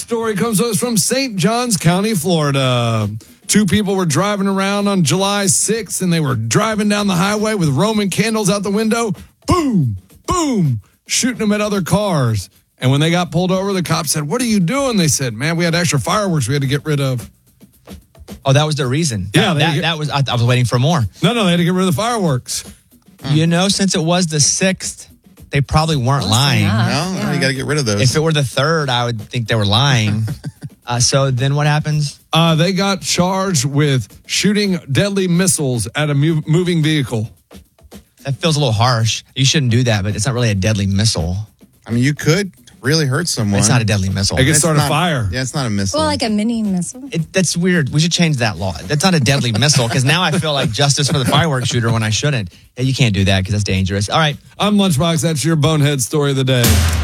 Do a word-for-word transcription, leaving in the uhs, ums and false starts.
story comes to us from Saint Johns County, Florida. Two people were driving around on July sixth, and they were driving down the highway with Roman candles out the window. Boom, boom, shooting them at other cars. And when they got pulled over, the cops said, "What are you doing?" They said, "Man, we had extra fireworks we had to get rid of." Oh, that was their reason. Yeah, that, that, get, that was. I, I was waiting for more. No, no, they had to get rid of the fireworks. You know, since it was the sixth, they probably weren't Close lying. enough. No, Yeah. you got to get rid of those. If it were the third, I would think they were lying. uh, so then what happens? Uh, they got charged with shooting deadly missiles at a mu- moving vehicle. That feels a little harsh. You shouldn't do that, but it's not really a deadly missile. I mean, you could really hurt someone. It's not a deadly missile. It can It's start a not- fire. Yeah, it's not a missile. Well, like a mini missile. It, that's weird. We should change that law. That's not a deadly missile, because now I feel like justice for the fireworks shooter when I shouldn't. Yeah, you can't do that because that's dangerous. All right. I'm Lunchbox. That's your bonehead story of the day.